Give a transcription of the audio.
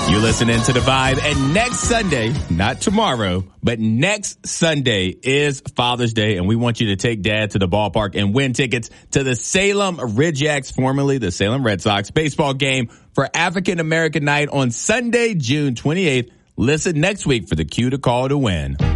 You're listening to The Vibe, and next Sunday, not tomorrow, but next Sunday is Father's Day, and we want you to take Dad to the ballpark and win tickets to the Salem Ridgeacs, formerly the Salem Red Sox, baseball game for African American Night on Sunday, June 28th. Listen next week for the cue to call to win.